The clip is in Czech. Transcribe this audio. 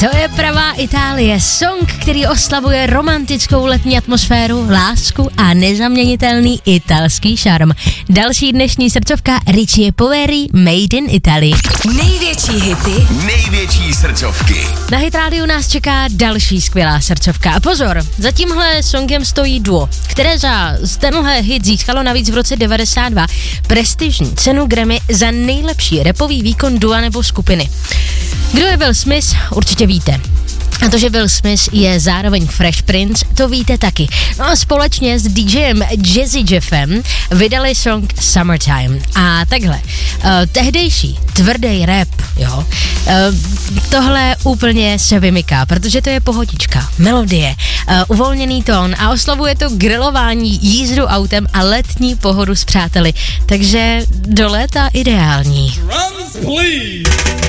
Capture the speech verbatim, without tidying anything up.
To je pravá Itálie, song, který oslavuje romantickou letní atmosféru, lásku a nezaměnitelný italský šarm. Další dnešní srdcovka Richie Poveri, Made in Italy. Největší hity, největší srdcovky. Na Hit Radio nás čeká další skvělá srdcovka. A pozor, za tímhle songem stojí duo, které za tenhle hit získalo navíc v roce devadesát dva prestižní cenu Grammy za nejlepší rapový výkon dua nebo skupiny. Kdo je Will Smith, určitě víte. A to, že Will Smith je zároveň Fresh Prince, to víte taky. No a společně s DJem Jazzy Jeffem vydali song Summertime. A takhle, uh, tehdejší tvrdý rap, jo, uh, tohle úplně se vymyká, protože to je pohodička, melodie, uh, uvolněný tón a oslavuje to grilování, jízdu autem a letní pohodu s přáteli. Takže do léta ideální. Drums, please.